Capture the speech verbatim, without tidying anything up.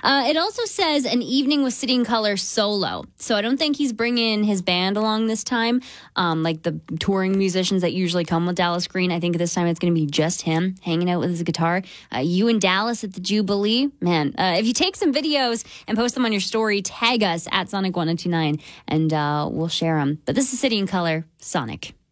Uh, it also says an evening with City and Color solo. So I don't think he's bringing his band along this time, um, like the touring musicians that usually come with Dallas Green. I think this time it's going to be just him hanging out with his guitar. Uh, you and Dallas at the Jubilee. Man, uh, if you take some videos and post them on your story, tag us at Sonic one oh two nine, and uh, we'll share them. But this is City and Color, Sonic.